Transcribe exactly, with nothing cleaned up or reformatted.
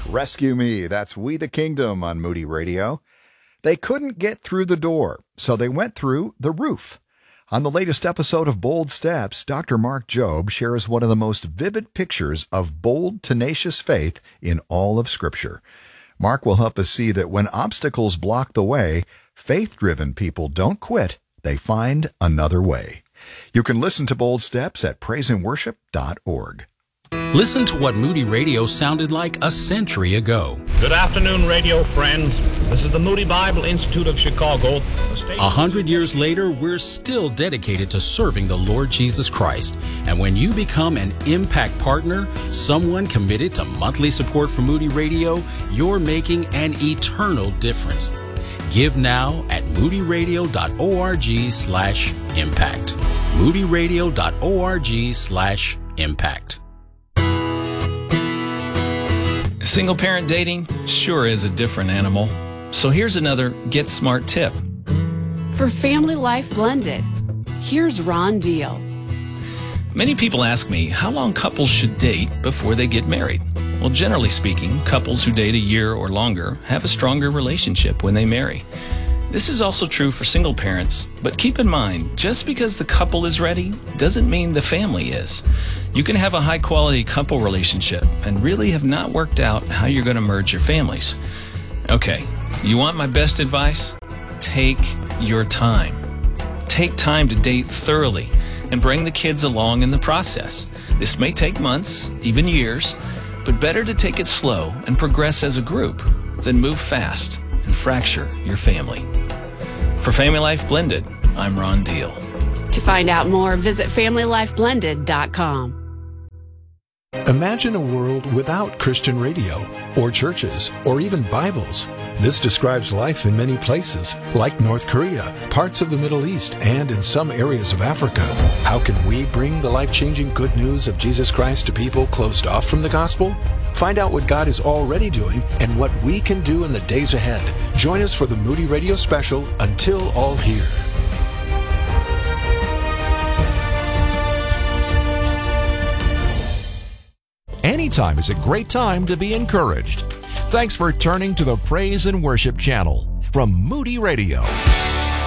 Rescue Me. That's We the Kingdom on Moody Radio. They couldn't get through the door, so they went through the roof. On the latest episode of Bold Steps, Doctor Mark Jobe shares one of the most vivid pictures of bold, tenacious faith in all of Scripture. Mark will help us see that when obstacles block the way, faith-driven people don't quit. They find another way. You can listen to Bold Steps at praise and worship dot org. Listen to what Moody Radio sounded like a century ago. Good afternoon, radio friends. This is the Moody Bible Institute of Chicago. A hundred years later, we're still dedicated to serving the Lord Jesus Christ. And when you become an Impact Partner, someone committed to monthly support for Moody Radio, you're making an eternal difference. Give now at moody radio dot org slash impact. moody radio dot org slash impact. Single parent dating sure is a different animal. So here's another Get Smart tip. For Family Life Blended, here's Ron Deal. Many people ask me how long couples should date before they get married. Well, generally speaking, couples who date a year or longer have a stronger relationship when they marry. This is also true for single parents, but keep in mind, just because the couple is ready doesn't mean the family is. You can have a high-quality couple relationship and really have not worked out how you're going to merge your families. Okay, you want my best advice? Take your time. Take time to date thoroughly and bring the kids along in the process. This may take months, even years, but better to take it slow and progress as a group than move fast and fracture your family. For Family Life Blended, I'm Ron Deal. To find out more, visit family life blended dot com. Imagine a world without Christian radio, or churches, or even Bibles. This describes life in many places, like North Korea, parts of the Middle East, and in some areas of Africa. How can we bring the life-changing good news of Jesus Christ to people closed off from the gospel? Find out what God is already doing and what we can do in the days ahead. Join us for the Moody Radio special, Until All Hear. Anytime is a great time to be encouraged. Thanks for turning to the Praise and Worship channel from Moody Radio.